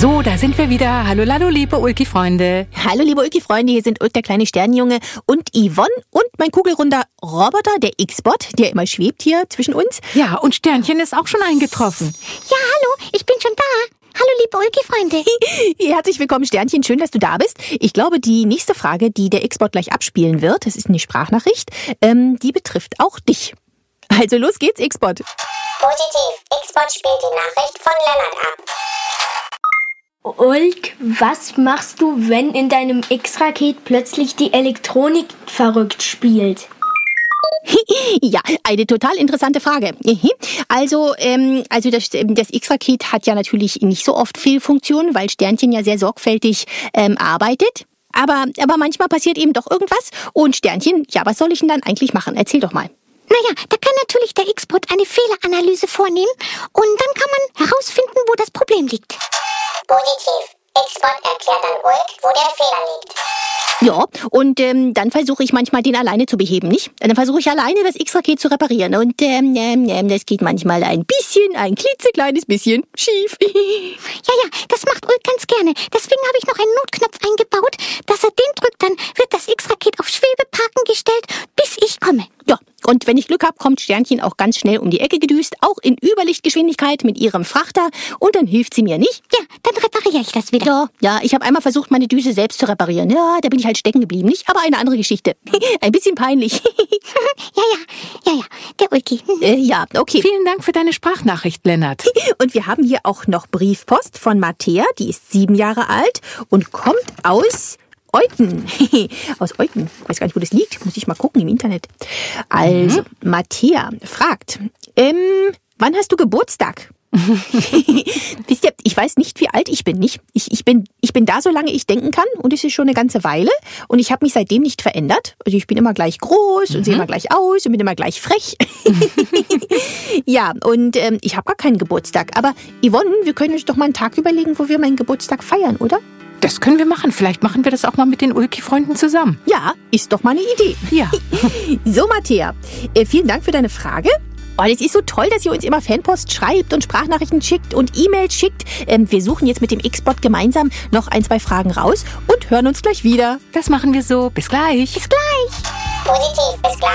So, da sind wir wieder. Hallo, hallo, liebe Ulki-Freunde. Hallo, liebe Ulki-Freunde, hier sind Ulk, der kleine Sternenjunge, und Yvonne und mein kugelrunder Roboter, der X-Bot, der immer schwebt hier zwischen uns. Ja, und Sternchen ist auch schon eingetroffen. Ja, hallo, ich bin schon da. Hallo, liebe Ulki-Freunde. Herzlich willkommen, Sternchen, schön, dass du da bist. Ich glaube, die nächste Frage, die der X-Bot gleich abspielen wird, das ist eine Sprachnachricht, die betrifft auch dich. Also los geht's, X-Bot. Positiv. X-Bot spielt die Nachricht von Lennart ab. Ulk, was machst du, wenn in deinem X-Raket plötzlich die Elektronik verrückt spielt? Ja, eine total interessante Frage. Also das X-Raket hat ja natürlich nicht so oft Fehlfunktionen, weil Sternchen ja sehr sorgfältig arbeitet. Aber manchmal passiert eben doch irgendwas. Und Sternchen, ja, was soll ich denn dann eigentlich machen? Erzähl doch mal. Naja, da kann natürlich der X-Bot eine Fehleranalyse vornehmen und dann kann man herausfinden, wo das Problem liegt. Positiv. X-Bot erklärt dann Ulk, wo der Fehler liegt. Ja, und dann versuche ich manchmal, den alleine zu beheben, nicht? Dann versuche ich alleine, das X-Raket zu reparieren. Und das geht manchmal ein klitzekleines bisschen schief. Ja, das macht Ulk ganz gerne. Deswegen habe ich noch einen Notknopf eingebaut. Dass er den drückt, dann wird das X-Raket auf Schwebeparken gestellt, bis ich komme. Ja, und wenn ich Glück habe, kommt Sternchen auch ganz schnell um die Ecke gedüst, auch in Überlichtgeschwindigkeit mit ihrem Frachter. Und dann hilft sie mir nicht. Ja, dann repariere ich das wieder. Ja, ich habe einmal versucht, meine Düse selbst zu reparieren. Ja, da bin ich halt stecken geblieben, nicht? Aber eine andere Geschichte. Ein bisschen peinlich. Ja, der Ulki. Ja, okay. Vielen Dank für deine Sprachnachricht, Lennart. Und wir haben hier auch noch Briefpost von Matthäa, die ist 7 Jahre alt und kommt aus Euten. Aus Euten. Ich weiß gar nicht, wo das liegt. Muss ich mal gucken im Internet. Also, Matthäa fragt, wann hast du Geburtstag? Wisst ihr, ich weiß nicht, wie alt ich bin, nicht? Ich bin da, solange ich denken kann, und es ist schon eine ganze Weile, und ich habe mich seitdem nicht verändert. Also ich bin immer gleich groß und sehe immer gleich aus und bin immer gleich frech. Ja, und ich habe gar keinen Geburtstag. Aber Yvonne, wir können uns doch mal einen Tag überlegen, wo wir meinen Geburtstag feiern, oder? Das können wir machen. Vielleicht machen wir das auch mal mit den Ulki-Freunden zusammen. Ja, ist doch mal eine Idee. Ja. So, Matthäa, vielen Dank für deine Frage. Oh, das ist so toll, dass ihr uns immer Fanpost schreibt und Sprachnachrichten schickt und E-Mails schickt. Wir suchen jetzt mit dem X-Bot gemeinsam noch 1, 2 Fragen raus und hören uns gleich wieder. Das machen wir so. Bis gleich. Positiv. Bis gleich.